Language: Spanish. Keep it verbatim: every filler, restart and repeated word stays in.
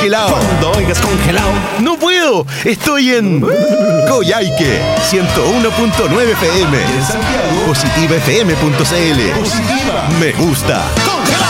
Congelado. Cuando oigas congelado. No puedo, estoy en Coyhaique, ciento uno punto nueve F M. En Santiago. Positiva F M punto C L. Positiva. Me gusta. Congelado.